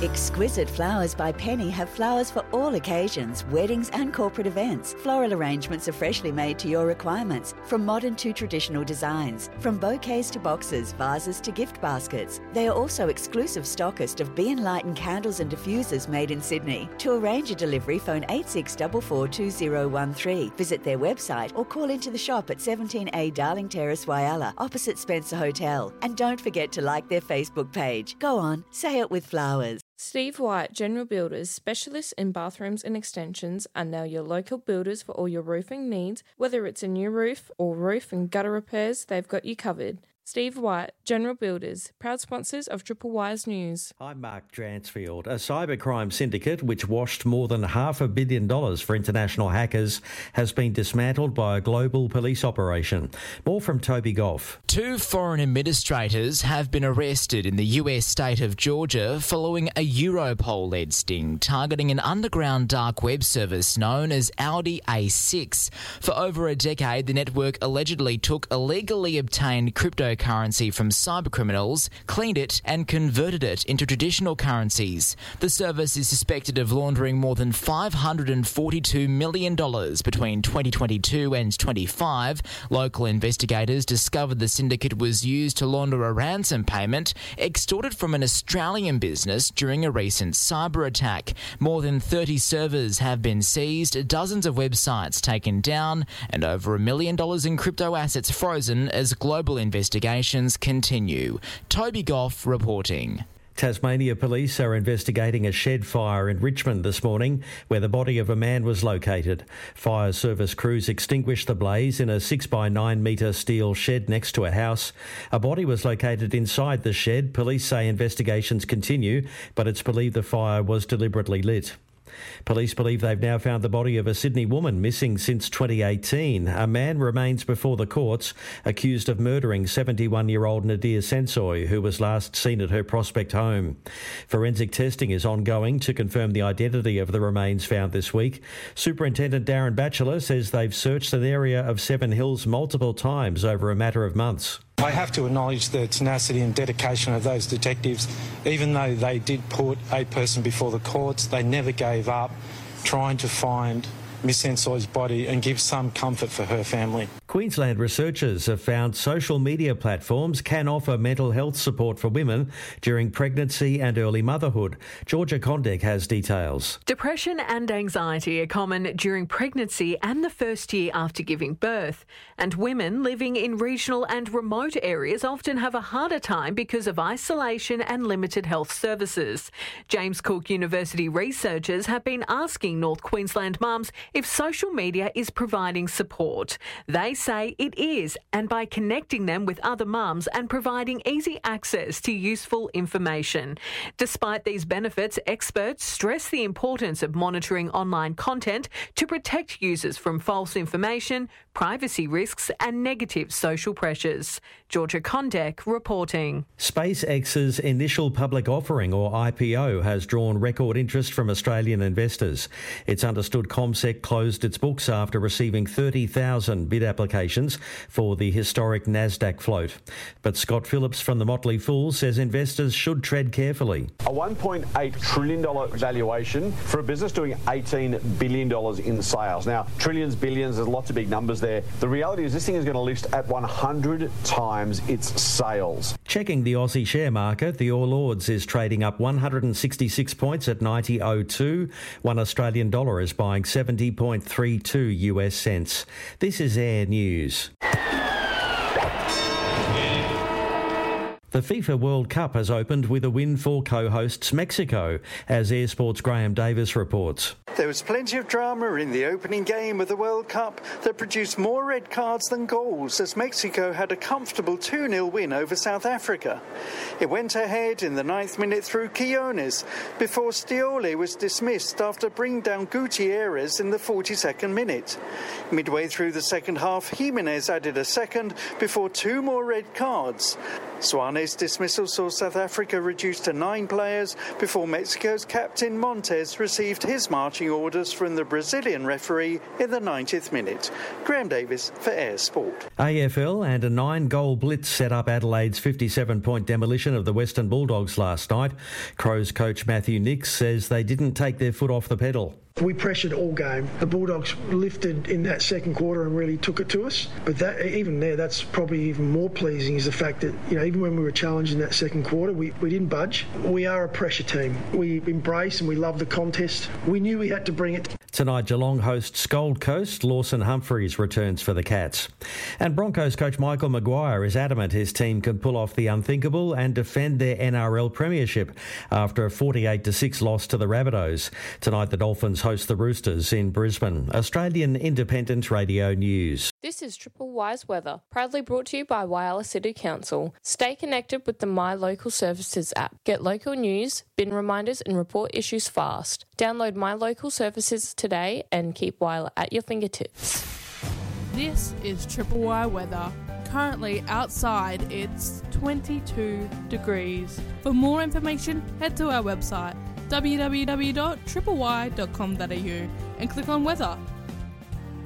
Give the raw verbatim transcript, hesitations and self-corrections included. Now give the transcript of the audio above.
Exquisite Flowers by Penny have flowers for all occasions, weddings and corporate events. Floral arrangements are freshly made to your requirements, from modern to traditional designs, from bouquets to boxes, vases to gift baskets. They are also exclusive stockist of Be Enlightened candles and diffusers made in Sydney. To arrange a delivery, phone eight six four four two zero one three. Visit their website or call into the shop at seventeen A Darling Terrace, Whyalla, opposite Spencer Hotel. And don't forget to like their Facebook page. Go on, say it with flowers. Steve White General Builders, specialists in bathrooms and extensions, are now your local builders for all your roofing needs. Whether it's a new roof or roof and gutter repairs, they've got you covered. Steve White, General Builders, proud sponsors of Triple Wise News. I'm Mark Dransfield. A cybercrime syndicate which washed more than half a billion dollars for international hackers has been dismantled by a global police operation. More from Toby Goff. Two foreign administrators have been arrested in the U S state of Georgia following a Europol-led sting targeting an underground dark web service known as Audi A six. For over a decade, the network allegedly took illegally obtained crypto currency from cybercriminals, cleaned it and converted it into traditional currencies. The service is suspected of laundering more than five hundred forty-two million dollars between twenty twenty-two and twenty-five. Local investigators discovered the syndicate was used to launder a ransom payment extorted from an Australian business during a recent cyber attack. More than thirty servers have been seized, dozens of websites taken down, and over a million dollars in crypto assets frozen as global investigations continue. Toby Goff reporting. Tasmania Police are investigating a shed fire in Richmond this morning where the body of a man was located. Fire service crews extinguished the blaze in a six by nine metre steel shed next to a house. A body was located inside the shed. Police say investigations continue, but it's believed the fire was deliberately lit. Police believe they've now found the body of a Sydney woman missing since twenty eighteen. A man remains before the courts accused of murdering seventy-one-year-old Nadir Sensoy, who was last seen at her Prospect home. Forensic testing is ongoing to confirm the identity of the remains found this week. Superintendent Darren Batchelor says they've searched an area of Seven Hills multiple times over a matter of months. I have to acknowledge the tenacity and dedication of those detectives. Even though they did put a person before the courts, they never gave up trying to find Miss Sensoy's body and give some comfort for her family. Queensland researchers have found social media platforms can offer mental health support for women during pregnancy and early motherhood. Georgia Condek has details. Depression and anxiety are common during pregnancy and the first year after giving birth. And women living in regional and remote areas often have a harder time because of isolation and limited health services. James Cook University researchers have been asking North Queensland mums if social media is providing support. They say it is, and by connecting them with other mums and providing easy access to useful information. Despite these benefits, experts stress the importance of monitoring online content to protect users from false information, privacy risks and negative social pressures. Georgia Condek reporting. SpaceX's initial public offering, or I P O, has drawn record interest from Australian investors. It's understood CommSec closed its books after receiving thirty thousand bid applications for the historic Nasdaq float. But Scott Phillips from the Motley Fool says investors should tread carefully. A one point eight trillion dollars valuation for a business doing eighteen billion dollars in sales. Now, trillions, billions, there's lots of big numbers there. The reality is this thing is going to list at one hundred times its sales. Checking the Aussie share market, the All Ords is trading up one hundred sixty-six points at ninety point oh two. One Australian dollar is buying seventy point three two U S cents. This is Air News. The FIFA World Cup has opened with a win for co-hosts Mexico, as Air Sport's Graham Davis reports. There was plenty of drama in the opening game of the World Cup that produced more red cards than goals, as Mexico had a comfortable two nil win over South Africa. It went ahead in the ninth minute through Quiones before Stioli was dismissed after bringing down Gutierrez in the forty-second minute. Midway through the second half, Jimenez added a second before two more red cards. Suarez His dismissal saw South Africa reduced to nine players before Mexico's captain Montes received his marching orders from the Brazilian referee in the ninetieth minute. Graham Davis for Air Sport. A F L and a nine-goal blitz set up Adelaide's fifty-seven point demolition of the Western Bulldogs last night. Crows coach Matthew Nix says they didn't take their foot off the pedal. We pressured all game. The Bulldogs lifted in that second quarter and really took it to us. But that, even there, that's probably even more pleasing is the fact that, you know, even when we were challenged in that second quarter, we, we didn't budge. We are a pressure team. We embrace and we love the contest. We knew we had to bring it. Tonight, Geelong hosts Gold Coast. Lawson Humphreys returns for the Cats. And Broncos coach Michael Maguire is adamant his team can pull off the unthinkable and defend their N R L premiership after a forty-eight to six loss to the Rabbitohs. Tonight, the Dolphins host the Roosters in Brisbane. Australian Independent Radio News. This is Triple Y's weather, proudly brought to you by Whyalla City Council. Stay connected with the My Local Services app. Get local news, bin reminders and report issues fast. Download My Local Services today and keep Whyalla at your fingertips. This is Triple Y weather. Currently outside it's twenty-two degrees. For more information, head to our website w w w dot triple y dot com dot a u and click on weather.